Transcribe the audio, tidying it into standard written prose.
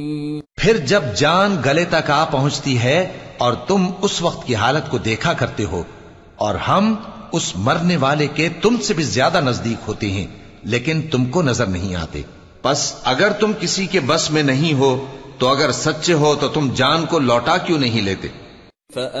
फिर जब जान गले तक आ पहुंचती है और तुम उस वक्त की हालत को देखा करते हो और हम उस मरने वाले के तुमसे भी ज्यादा नजदीक होते हैं, लेकिन तुमको नजर नहीं आते। बस अगर तुम किसी के बस में नहीं हो तो अगर सच्चे हो तो तुम जान को लौटा क्यों नहीं लेते।